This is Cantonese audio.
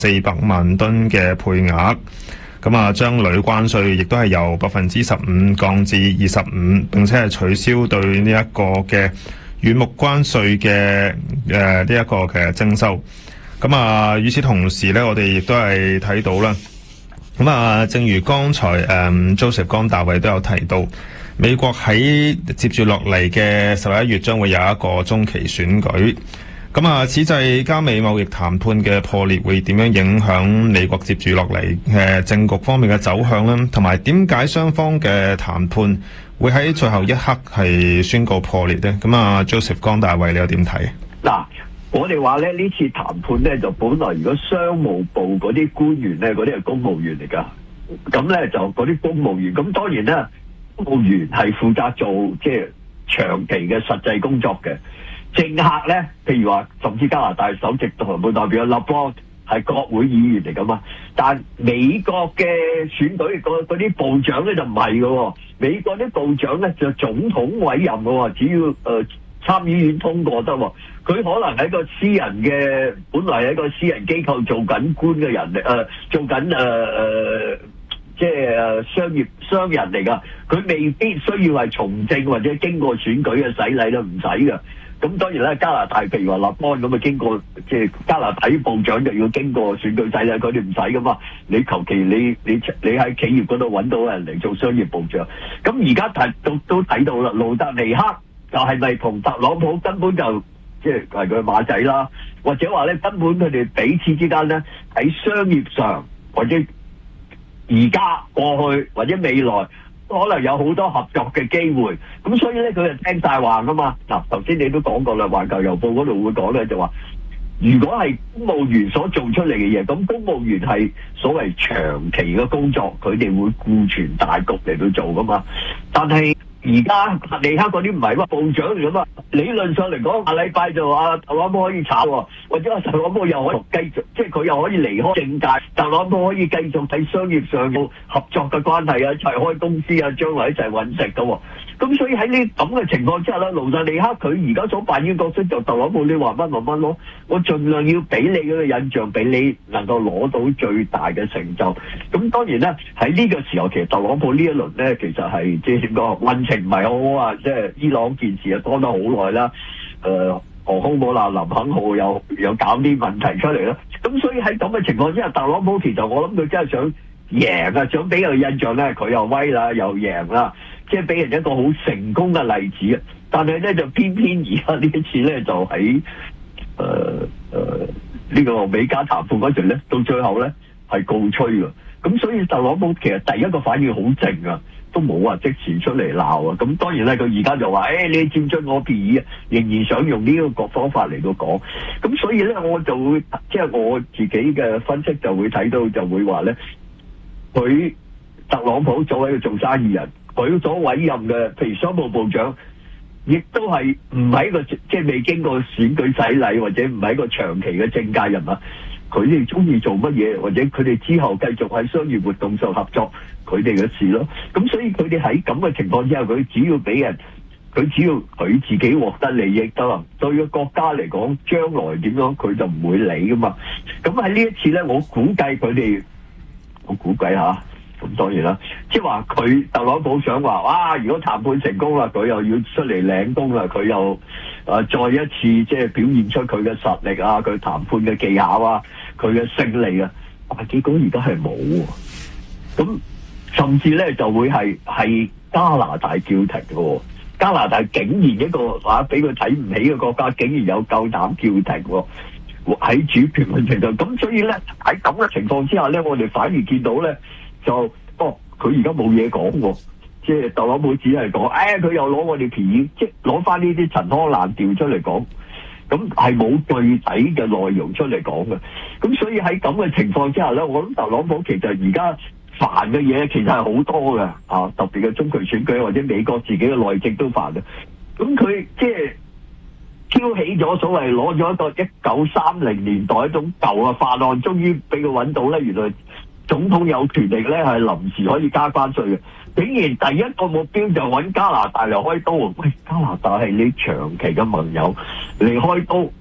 400萬噸嘅配額。咁啊，將鋁關稅亦都係由15%降至25%，並且係取消對呢一個嘅軟木關稅嘅呢一個嘅徵收。咁啊，與此同時咧，我哋亦都係睇到啦。咁啊，正如剛才Joseph 江大衛都有提到，美國喺接住落嚟嘅11月將會有一個中期選舉。咁啊，此際加美貿易談判嘅破裂會點樣影響美國接住落嚟政局方面嘅走向呢？同埋點解雙方嘅談判會喺最後一刻係宣告破裂呢？咁啊 ，Joseph 江大衛你又點睇？ 嗱，我哋話咧呢次談判咧就本來如果商務部嗰啲官員咧嗰啲係公務員嚟㗎，咁咧就嗰啲公務員，咁當然咧公務員係負責做即係長期嘅實際工作嘅。政客咧，譬如話，甚至加拿大首席談判代表勒邦係國會議員嚟噶嘛，但美國嘅選舉嗰啲部長咧就唔係嘅喎，美國啲部長咧就總統委任嘅喎，只要參議院通過得喎，佢可能喺個私人嘅，本來喺個私人機構做緊官嘅人嚟，做緊即係商人嚟噶，佢未必需要係從政或者經過選舉嘅洗禮都唔使嘅。咁當然啦，加拿大譬如話立邦咁啊，經過即係加拿大啲部長就要經過選舉制啦，佢哋唔使噶嘛。你求其你喺企業嗰度揾到人嚟做商業部長。咁而家都睇到啦，盧特尼克就係咪同特朗普根本就即係佢馬仔啦，或者話咧根本佢哋彼此之間咧喺商業上或者而家過去或者未來，可能有好多合作嘅機會，咁所以咧佢就聽晒話噶嘛。嗱，頭先你都講過啦，《環球郵報》嗰度會講咧，就話如果係公務員所做出嚟嘅嘢，咁公務員係所謂長期嘅工作，佢哋會顧全大局嚟到做噶嘛。但係而家尼克嗰啲唔係喎，部長嚟噶嘛。理論上嚟講，下禮拜就特朗普可以炒喎，或者特朗普又可以繼續，即係佢又可以離開政界，特朗普可以繼續喺商業上有合作嘅關係啊，一齊開公司啊，將來一齊揾食噶喎。咁所以喺呢咁嘅情況之下咧，盧特尼克佢而家所扮演角色就特朗普，你話乜咪乜咯，我盡量要俾你嗰個印象，俾你能夠攞到最大嘅成就。咁當然咧喺呢個時候，其實特朗普呢一輪咧，其實係即係點講，運程唔係好好啊，即係伊朗件事啊，拖得好耐啦。航空母艦林肯號又搞啲問題出嚟啦。咁所以喺咁嘅情況之下，特朗普其實我諗佢真係想贏啊，想俾個印象咧，佢又威啦，又贏啦。即係俾人一個好成功嘅例子啊！但係咧就偏偏而家呢一次咧就喺呢個美加談判嗰陣咧，到最後咧係告吹㗎。咁所以特朗普其實第一個反應好靜啊，都冇話即時出嚟鬧啊。咁當然咧，佢而家就話：你佔盡我便宜啊！仍然想用呢個方法嚟到講。咁所以咧，我就會即係我自己嘅分析就會睇到就會話咧，佢特朗普作為一個做生意人。佢所委任嘅，譬如商務部長，亦都係唔係一個即係未經過選舉洗禮，或者唔係一個長期嘅政界人物。佢哋中意做乜嘢，或者佢哋之後繼續喺商業活動上合作，佢哋嘅事咯。咁所以佢哋喺咁嘅情況之下，佢只要俾人，佢只要佢自己獲得利益得啦。對個國家嚟講，將來點樣佢就唔會理噶嘛。咁喺呢一次咧，我估計佢哋，我估計下。咁當然啦，即係話佢特朗普想話，哇！如果談判成功啦，佢又要出嚟領功啦，佢又再一次即係表現出佢嘅實力啊，佢談判嘅技巧啊，佢嘅勝利啊，但係結果而家係冇喎。咁甚至咧就會係加拿大叫停嘅喎，加拿大竟然一個俾佢睇唔起嘅國家，竟然有夠膽叫停喎，喺主權問題上。咁所以咧喺咁嘅情況之下咧，我哋反而見到咧。佢而家冇嘢講喎，即係特朗普只係講，佢又攞我哋便宜，即係攞翻呢啲陳腔濫調出嚟講，咁係冇具體嘅內容出嚟講嘅。咁所以喺咁嘅情況之下咧，我諗特朗普其實而家煩嘅嘢其實係好多嘅，特別嘅中期選舉或者美國自己嘅內政都煩嘅。咁佢即係挑起咗所謂攞咗一個1930年代一種舊嘅法案，終於俾佢揾到咧，原來總統有權力咧係臨時可以加關稅嘅，竟然第一個目標就揾加拿大嚟開刀。喂，加拿大係你長期嘅盟友嚟開刀，